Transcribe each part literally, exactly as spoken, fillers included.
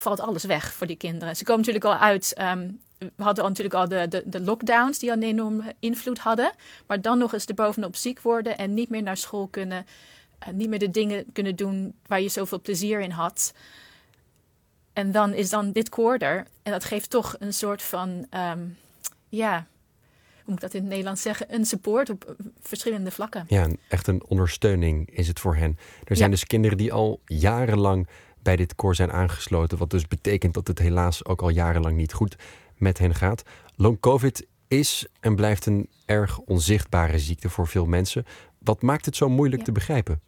valt alles weg voor die kinderen. Ze komen natuurlijk al uit... Um, we hadden natuurlijk al de, de, de lockdowns die al een enorme invloed hadden. Maar dan nog eens erbovenop ziek worden en niet meer naar school kunnen. Uh, niet meer de dingen kunnen doen waar je zoveel plezier in had. En dan is dan dit koorder. En dat geeft toch een soort van... Um, ja, hoe moet ik dat in het Nederlands zeggen? Een support op verschillende vlakken. Ja, echt een ondersteuning is het voor hen. Er zijn ja. dus kinderen die al jarenlang bij dit koor zijn aangesloten. Wat dus betekent dat het helaas ook al jarenlang niet goed met hen gaat. Long COVID is en blijft een erg onzichtbare ziekte voor veel mensen. Wat maakt het zo moeilijk ja. te begrijpen?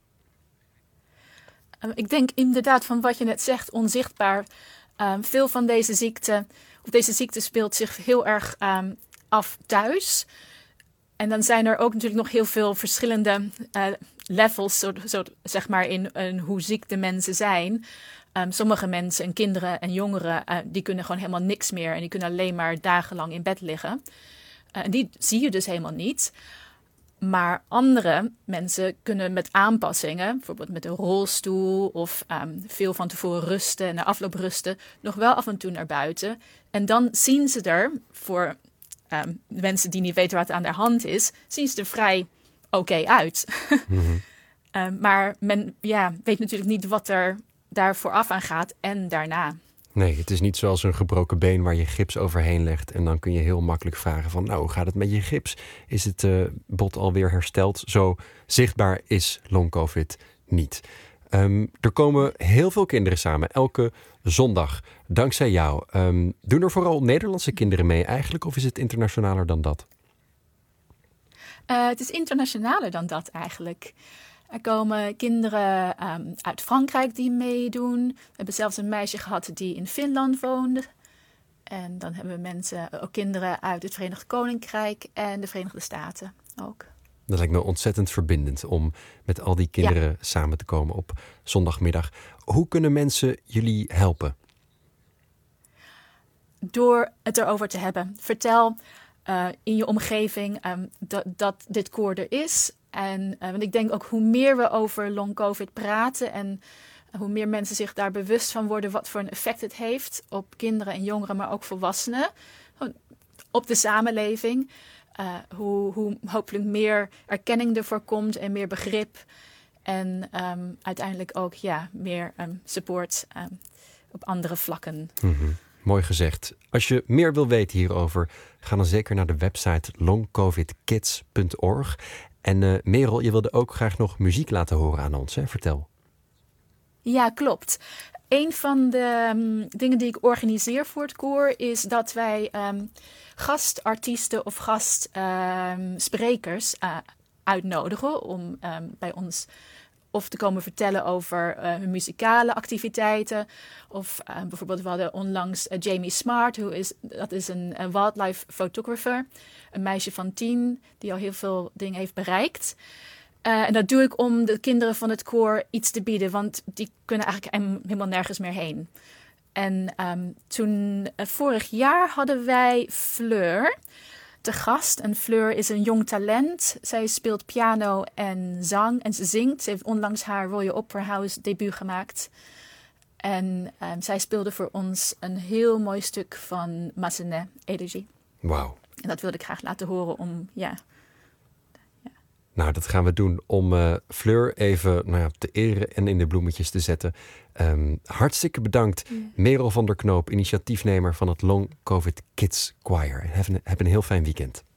Um, ik denk inderdaad van wat je net zegt, onzichtbaar. Um, veel van deze ziekte, of deze ziekte speelt zich heel erg um, af thuis. En dan zijn er ook natuurlijk nog heel veel verschillende uh, levels, zo, zo, zeg maar, in, in hoe ziek de mensen zijn. Um, sommige mensen en kinderen en jongeren, uh, die kunnen gewoon helemaal niks meer. En die kunnen alleen maar dagenlang in bed liggen. Uh, en die zie je dus helemaal niet. Maar andere mensen kunnen met aanpassingen, bijvoorbeeld met een rolstoel of um, veel van tevoren rusten en na afloop rusten, nog wel af en toe naar buiten. En dan zien ze er, voor um, mensen die niet weten wat aan de hand is, zien ze er vrij oké okay uit. Mm-hmm. um, maar men ja, weet natuurlijk niet wat er daar vooraf aan gaat en daarna. Nee, het is niet zoals een gebroken been waar je gips overheen legt. En dan kun je heel makkelijk vragen van, nou, hoe gaat het met je gips? Is het uh, bot alweer hersteld? Zo zichtbaar is long COVID niet. Um, er komen heel veel kinderen samen, elke zondag. Dankzij jou. Um, doen er vooral Nederlandse kinderen mee eigenlijk? Of is het internationaler dan dat? Uh, het is internationaler dan dat eigenlijk. Er komen kinderen um, uit Frankrijk die meedoen. We hebben zelfs een meisje gehad die in Finland woonde. En dan hebben we mensen, ook kinderen uit het Verenigd Koninkrijk en de Verenigde Staten ook. Dat lijkt me ontzettend verbindend om met al die kinderen ja. samen te komen op zondagmiddag. Hoe kunnen mensen jullie helpen? Door het erover te hebben. Vertel uh, in je omgeving um, dat, dat dit koor er is. En uh, want ik denk ook hoe meer we over long COVID praten en hoe meer mensen zich daar bewust van worden wat voor een effect het heeft op kinderen en jongeren, maar ook volwassenen, op de samenleving. Uh, hoe, hoe hopelijk meer erkenning ervoor komt en meer begrip. En um, uiteindelijk ook ja, meer um, support um, op andere vlakken. Mm-hmm. Mooi gezegd. Als je meer wil weten hierover, ga dan zeker naar de website long covid kids punt org. En uh, Merel, je wilde ook graag nog muziek laten horen aan ons, hè? Vertel. Ja, klopt. Een van de um, dingen die ik organiseer voor het koor is dat wij um, gastartiesten of gastsprekers um, uh, uitnodigen om um, bij ons of te komen vertellen over uh, hun muzikale activiteiten. Of uh, bijvoorbeeld we hadden onlangs uh, Jamie Smart, who is, dat is een, een wildlife photographer. Een meisje van tien die al heel veel dingen heeft bereikt. Uh, en dat doe ik om de kinderen van het koor iets te bieden, want die kunnen eigenlijk helemaal nergens meer heen. En um, toen, uh, vorig jaar hadden wij Fleur te gast. En Fleur is een jong talent. Zij speelt piano en zang en ze zingt. Ze heeft onlangs haar Royal Opera House debuut gemaakt. En um, zij speelde voor ons een heel mooi stuk van Massenet, Elegie. Wauw. En dat wilde ik graag laten horen om, ja... Nou, dat gaan we doen om uh, Fleur even nou ja, te eren en in de bloemetjes te zetten. Um, hartstikke bedankt, ja. Merel van der Knoop, initiatiefnemer van het Long COVID Kids Choir. Heb een, heb een heel fijn weekend.